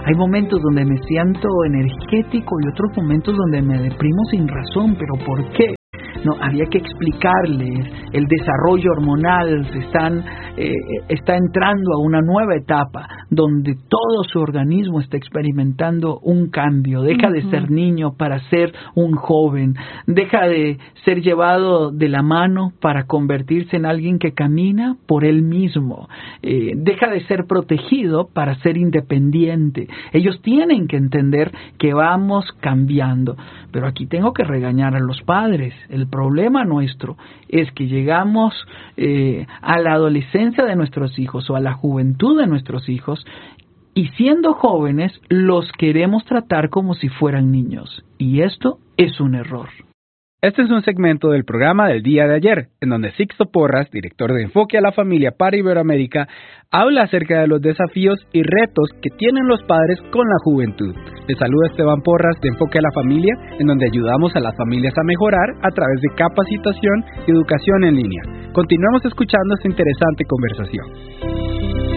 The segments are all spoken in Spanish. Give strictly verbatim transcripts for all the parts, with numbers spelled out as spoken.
Hay momentos donde me siento energético y otros momentos donde me deprimo sin razón. ¿Pero por qué? No, había que explicarles, el desarrollo hormonal se están, eh, está entrando a una nueva etapa donde todo su organismo está experimentando un cambio, deja uh-huh. de ser niño para ser un joven, deja de ser llevado de la mano para convertirse en alguien que camina por él mismo, eh, deja de ser protegido para ser independiente. Ellos tienen que entender que vamos cambiando, pero aquí tengo que regañar a los padres. El problema nuestro es que llegamos eh, a la adolescencia de nuestros hijos o a la juventud de nuestros hijos y siendo jóvenes los queremos tratar como si fueran niños. Y esto es un error. Este es un segmento del programa del día de ayer, en donde Sixto Porras, director de Enfoque a la Familia para Iberoamérica, habla acerca de los desafíos y retos que tienen los padres con la juventud. Les saluda Esteban Porras de Enfoque a la Familia, en donde ayudamos a las familias a mejorar a través de capacitación y educación en línea. Continuemos escuchando esta interesante conversación.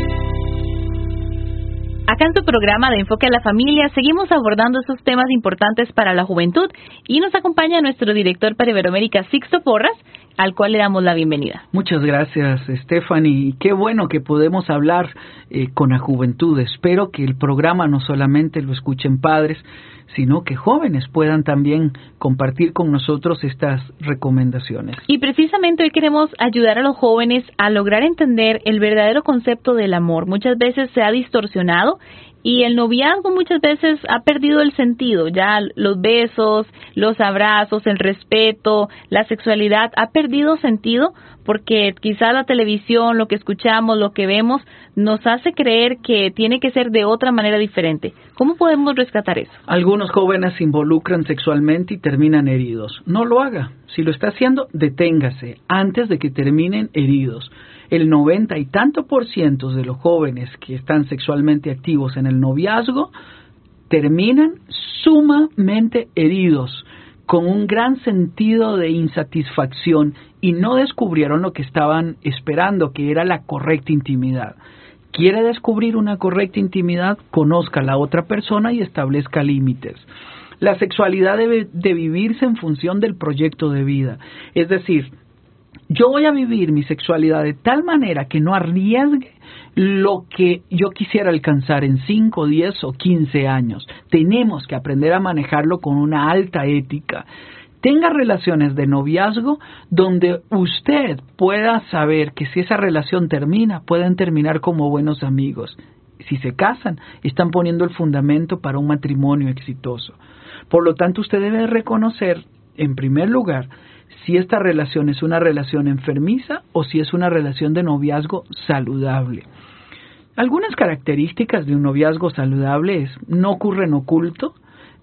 Acá en tu programa de Enfoque a la Familia seguimos abordando estos temas importantes para la juventud y nos acompaña nuestro director para Iberoamérica, Sixto Porras, al cual le damos la bienvenida. Muchas gracias, Stephanie. Qué bueno que podemos hablar eh, con la juventud. Espero que el programa no solamente lo escuchen padres, sino que jóvenes puedan también compartir con nosotros estas recomendaciones. Y precisamente hoy queremos ayudar a los jóvenes a lograr entender el verdadero concepto del amor. Muchas veces se ha distorsionado y el noviazgo muchas veces ha perdido el sentido. Ya los besos, los abrazos, el respeto, la sexualidad ha perdido sentido porque quizá la televisión, lo que escuchamos, lo que vemos, nos hace creer que tiene que ser de otra manera diferente. ¿Cómo podemos rescatar eso? Algunos jóvenes se involucran sexualmente y terminan heridos. No lo haga. Si lo está haciendo, deténgase antes de que terminen heridos. El noventa y tanto por ciento de los jóvenes que están sexualmente activos en el noviazgo terminan sumamente heridos, con un gran sentido de insatisfacción y no descubrieron lo que estaban esperando, que era la correcta intimidad. ¿Quiere descubrir una correcta intimidad? Conozca a la otra persona y establezca límites. La sexualidad debe de vivirse en función del proyecto de vida. Es decir, yo voy a vivir mi sexualidad de tal manera que no arriesgue lo que yo quisiera alcanzar en cinco, diez o quince años. Tenemos que aprender a manejarlo con una alta ética. Tenga relaciones de noviazgo donde usted pueda saber que si esa relación termina, pueden terminar como buenos amigos. Si se casan, están poniendo el fundamento para un matrimonio exitoso. Por lo tanto, usted debe reconocer, en primer lugar, si esta relación es una relación enfermiza o si es una relación de noviazgo saludable. Algunas características de un noviazgo saludable es no ocurre en oculto,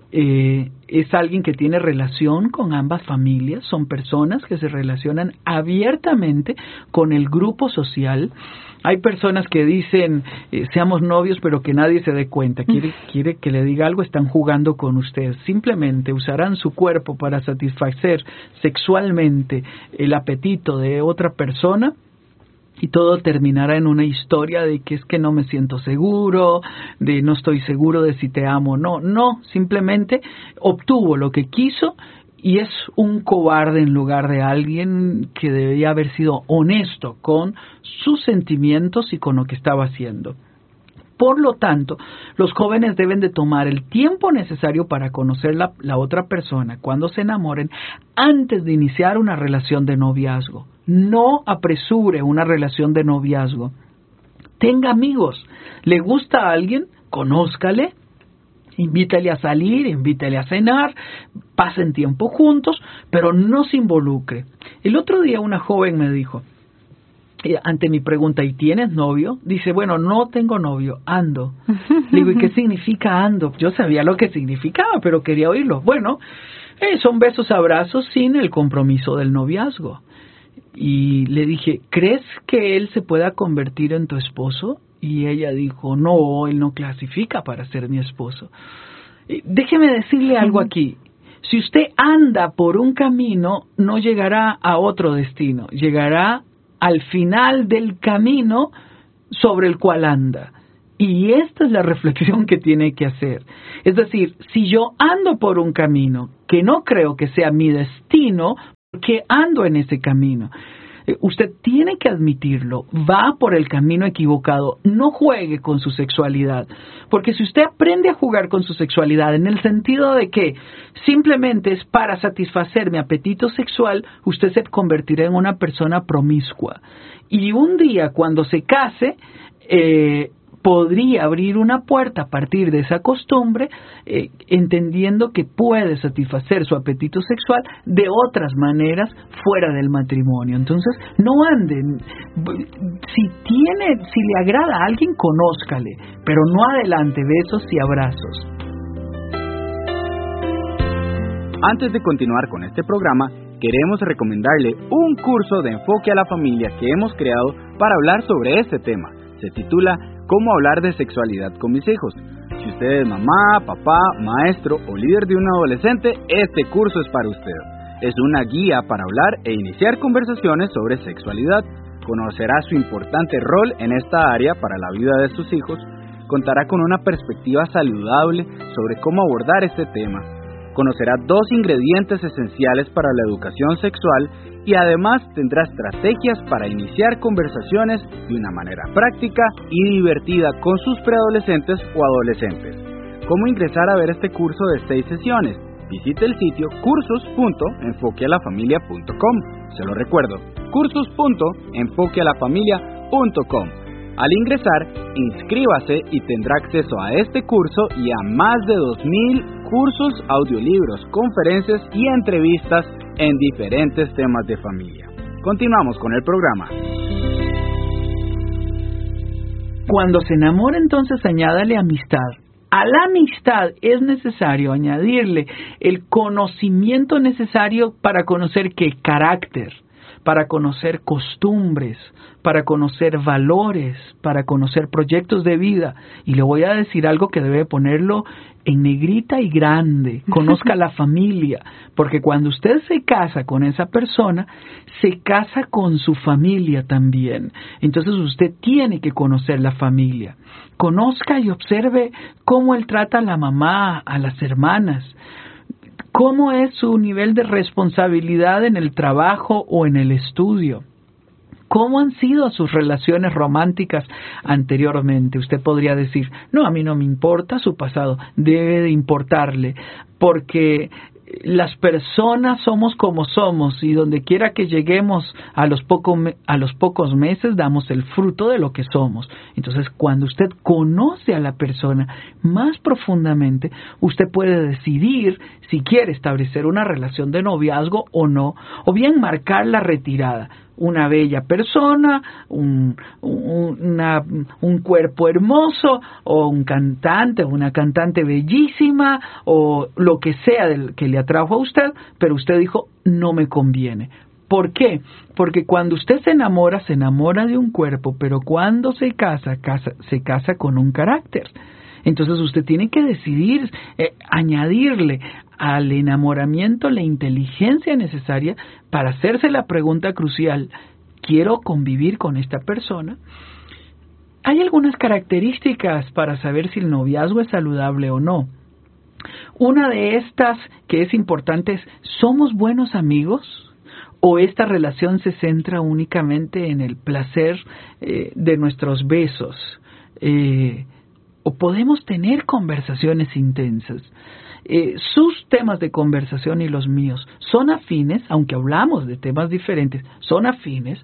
eh, es alguien que tiene relación con ambas familias, son personas que se relacionan abiertamente con el grupo social. Hay personas que dicen, eh, seamos novios, pero que nadie se dé cuenta. Quiere, quiere que le diga algo, están jugando con usted. Simplemente usarán su cuerpo para satisfacer sexualmente el apetito de otra persona y todo terminará en una historia de que es que no me siento seguro, de no estoy seguro de si te amo o no. No, simplemente obtuvo lo que quiso y es un cobarde en lugar de alguien que debería haber sido honesto con sus sentimientos y con lo que estaba haciendo. Por lo tanto, los jóvenes deben de tomar el tiempo necesario para conocer la, la otra persona cuando se enamoren antes de iniciar una relación de noviazgo. No apresure una relación de noviazgo. Tenga amigos. ¿Le gusta a alguien? Conózcale. Invítale a salir, invítale a cenar, pasen tiempo juntos, pero no se involucre. El otro día una joven me dijo, ante mi pregunta, ¿y tienes novio? Dice, bueno, no tengo novio, ando. Le digo, ¿y qué significa ando? Yo sabía lo que significaba, pero quería oírlo. Bueno, eh, son besos, abrazos sin el compromiso del noviazgo. Y le dije, ¿crees que él se pueda convertir en tu esposo? Y ella dijo, no, él no clasifica para ser mi esposo. Déjeme decirle algo aquí. Si usted anda por un camino, no llegará a otro destino. Llegará al final del camino sobre el cual anda. Y esta es la reflexión que tiene que hacer. Es decir, si yo ando por un camino que no creo que sea mi destino, ¿por qué ando en ese camino? Usted tiene que admitirlo, va por el camino equivocado, no juegue con su sexualidad, porque si usted aprende a jugar con su sexualidad en el sentido de que simplemente es para satisfacer mi apetito sexual, usted se convertirá en una persona promiscua. Y un día cuando se case, eh, podría abrir una puerta a partir de esa costumbre, eh, entendiendo que puede satisfacer su apetito sexual de otras maneras fuera del matrimonio. Entonces, no anden. Si tiene, si le agrada a alguien, conózcale, pero no adelante besos y abrazos. Antes de continuar con este programa, queremos recomendarle un curso de enfoque a la familia que hemos creado para hablar sobre este tema. Se titula ¿Cómo hablar de sexualidad con mis hijos? Si usted es mamá, papá, maestro o líder de un adolescente, este curso es para usted. Es una guía para hablar e iniciar conversaciones sobre sexualidad. Conocerá su importante rol en esta área para la vida de sus hijos. Contará con una perspectiva saludable sobre cómo abordar este tema. Conocerá dos ingredientes esenciales para la educación sexual y además tendrá estrategias para iniciar conversaciones de una manera práctica y divertida con sus preadolescentes o adolescentes. ¿Cómo ingresar a ver este curso de seis sesiones? Visite el sitio cursos punto enfoque a la familia punto com. Se lo recuerdo, cursos punto enfoque a la familia punto com. Al ingresar, inscríbase y tendrá acceso a este curso y a más de dos mil cursos, audiolibros, conferencias y entrevistas en diferentes temas de familia. Continuamos con el programa. Cuando se enamora, entonces añádale amistad. A la amistad es necesario añadirle el conocimiento necesario para conocer qué carácter, para conocer costumbres, para conocer valores, para conocer proyectos de vida. Y le voy a decir algo que debe ponerlo en negrita y grande. Conozca la familia, porque cuando usted se casa con esa persona, se casa con su familia también. Entonces usted tiene que conocer la familia. Conozca y observe cómo él trata a la mamá, a las hermanas. ¿Cómo es su nivel de responsabilidad en el trabajo o en el estudio? ¿Cómo han sido sus relaciones románticas anteriormente? Usted podría decir, no, a mí no me importa su pasado. Debe de importarle, porque las personas somos como somos y donde quiera que lleguemos a los, poco, a los pocos meses damos el fruto de lo que somos. Entonces, cuando usted conoce a la persona más profundamente, usted puede decidir si quiere establecer una relación de noviazgo o no, o bien marcar la retirada. Una bella persona, un, un, una, un cuerpo hermoso, o un cantante, una cantante bellísima, o lo que sea del que le atrajo a usted, pero usted dijo, no me conviene. ¿Por qué? Porque cuando usted se enamora, se enamora de un cuerpo, pero cuando se casa, casa se casa con un carácter. Entonces usted tiene que decidir eh, añadirle al enamoramiento la inteligencia necesaria para hacerse la pregunta crucial, ¿quiero convivir con esta persona? Hay algunas características para saber si el noviazgo es saludable o no. Una de estas que es importante es, ¿somos buenos amigos? ¿O esta relación se centra únicamente en el placer eh, de nuestros besos? Eh, ¿O podemos tener conversaciones intensas? Eh, sus temas de conversación y los míos son afines, aunque hablamos de temas diferentes, son afines.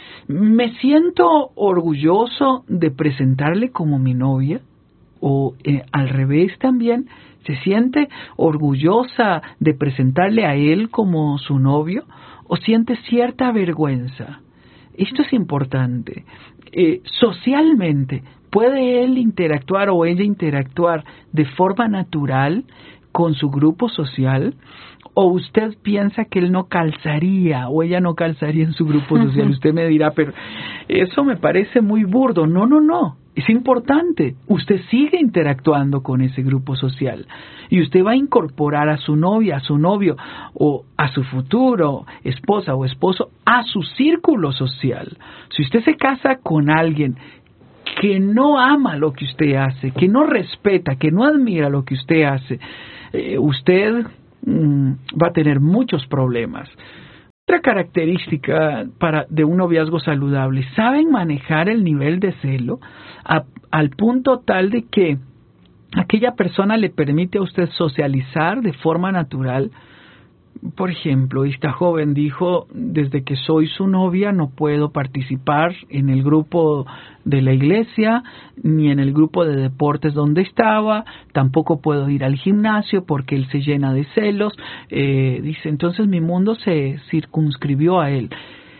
Me siento orgulloso de presentarle como mi novia, o eh, al revés también, se siente orgullosa de presentarle a él como su novio, o siente cierta vergüenza. Esto es importante. Eh, socialmente, ¿puede él interactuar o ella interactuar de forma natural con su grupo social? ¿O usted piensa que él no calzaría o ella no calzaría en su grupo social? Usted me dirá, pero eso me parece muy burdo. No, no, no. Es importante. Usted sigue interactuando con ese grupo social y usted va a incorporar a su novia, a su novio o a su futuro esposa o esposo a su círculo social. Si usted se casa con alguien que no ama lo que usted hace, que no respeta, que no admira lo que usted hace, eh, usted mm, va a tener muchos problemas. Otra característica para, de un noviazgo saludable, saben manejar el nivel de celo a, al punto tal de que aquella persona le permite a usted socializar de forma natural. Por ejemplo, esta joven dijo, desde que soy su novia no puedo participar en el grupo de la iglesia, ni en el grupo de deportes donde estaba, tampoco puedo ir al gimnasio porque él se llena de celos. Eh, dice, entonces mi mundo se circunscribió a él.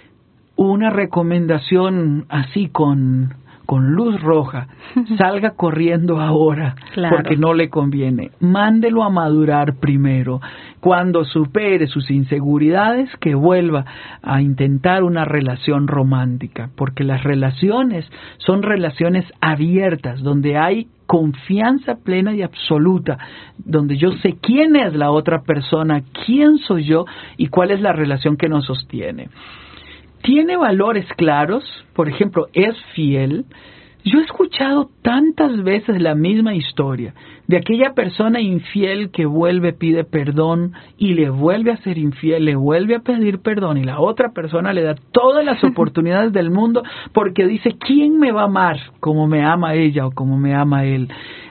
Una recomendación así con... con luz roja, salga corriendo ahora, claro, porque no le conviene. Mándelo a madurar primero. Cuando supere sus inseguridades, que vuelva a intentar una relación romántica, porque las relaciones son relaciones abiertas, donde hay confianza plena y absoluta, donde yo sé quién es la otra persona, quién soy yo y cuál es la relación que nos sostiene. Tiene valores claros, por ejemplo, es fiel. Yo he escuchado tantas veces la misma historia de aquella persona infiel que vuelve, pide perdón y le vuelve a ser infiel, le vuelve a pedir perdón y la otra persona le da todas las oportunidades del mundo porque dice, ¿quién me va a amar como me ama ella o como me ama él?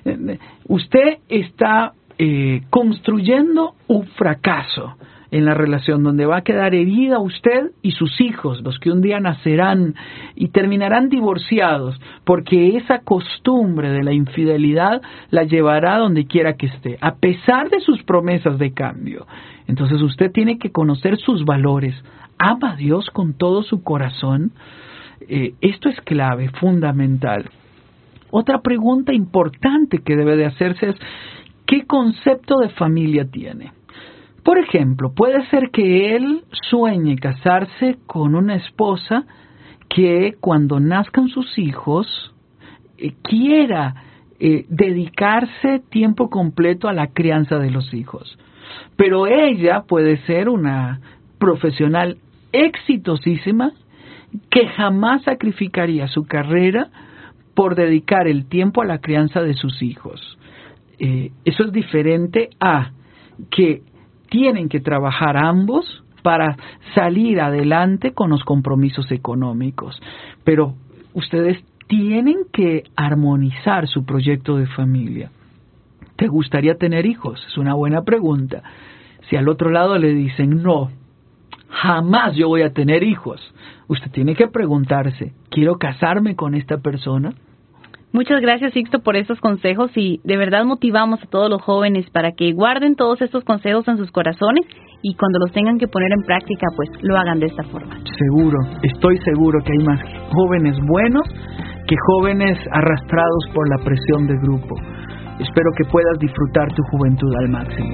Usted está eh, construyendo un fracaso en la relación, donde va a quedar herida usted y sus hijos, los que un día nacerán y terminarán divorciados, porque esa costumbre de la infidelidad la llevará donde quiera que esté, a pesar de sus promesas de cambio. Entonces usted tiene que conocer sus valores. ¿Ama a Dios con todo su corazón? Eh, esto es clave, fundamental. Otra pregunta importante que debe de hacerse es, ¿qué concepto de familia tiene? Por ejemplo, puede ser que él sueñe casarse con una esposa que cuando nazcan sus hijos eh, quiera eh, dedicarse tiempo completo a la crianza de los hijos. Pero ella puede ser una profesional exitosísima que jamás sacrificaría su carrera por dedicar el tiempo a la crianza de sus hijos. Eh, eso es diferente a que tienen que trabajar ambos para salir adelante con los compromisos económicos. Pero ustedes tienen que armonizar su proyecto de familia. ¿Te gustaría tener hijos? Es una buena pregunta. Si al otro lado le dicen, no, jamás yo voy a tener hijos, usted tiene que preguntarse, ¿quiero casarme con esta persona? Muchas gracias, Sixto, por estos consejos y de verdad motivamos a todos los jóvenes para que guarden todos estos consejos en sus corazones y cuando los tengan que poner en práctica, pues lo hagan de esta forma. Seguro, estoy seguro que hay más jóvenes buenos que jóvenes arrastrados por la presión del grupo. Espero que puedas disfrutar tu juventud al máximo.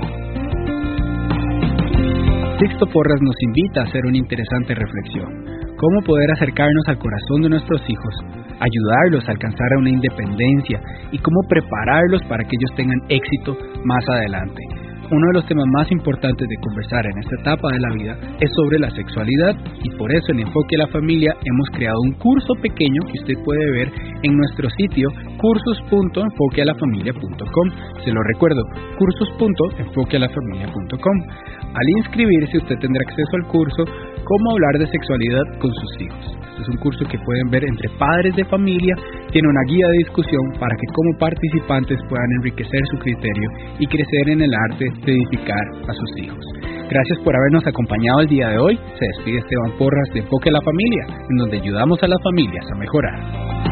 Sixto Porras nos invita a hacer una interesante reflexión. ¿Cómo poder acercarnos al corazón de nuestros hijos, ayudarlos a alcanzar a una independencia y cómo prepararlos para que ellos tengan éxito más adelante? Uno de los temas más importantes de conversar en esta etapa de la vida es sobre la sexualidad y por eso en Enfoque a la Familia hemos creado un curso pequeño que usted puede ver en nuestro sitio cursos punto enfoque a la familia punto com. Se lo recuerdo, cursos punto enfoque a la familia punto com. Al inscribirse usted tendrá acceso al curso Cómo hablar de sexualidad con sus hijos. Este es un curso que pueden ver entre padres de familia, tiene una guía de discusión para que como participantes puedan enriquecer su criterio y crecer en el arte de edificar a sus hijos. Gracias por habernos acompañado el día de hoy. Se despide Esteban Porras de Enfoque a la Familia, en donde ayudamos a las familias a mejorar.